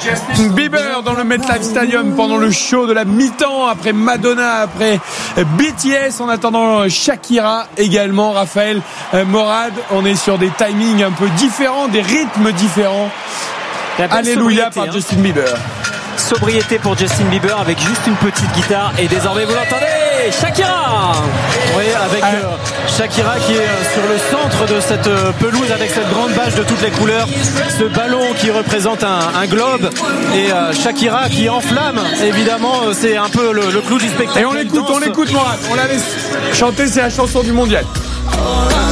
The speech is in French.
Bieber dans le MetLife Stadium pendant le show de la mi-temps, après Madonna, après BTS, en attendant Shakira également. Raphaël Morad, on est sur des timings un peu différents, des rythmes différents. Alléluia par Justin Bieber. Sobriété pour Justin Bieber avec juste une petite guitare, et désormais vous l'entendez, Shakira. Oui, avec Shakira qui est sur le centre de cette pelouse avec cette grande bâche de toutes les couleurs, ce ballon qui représente un globe, et Shakira qui enflamme, évidemment, c'est un peu le clou du spectacle. Et on l'écoute Morad, on l'avait chanté, c'est la chanson du mondial.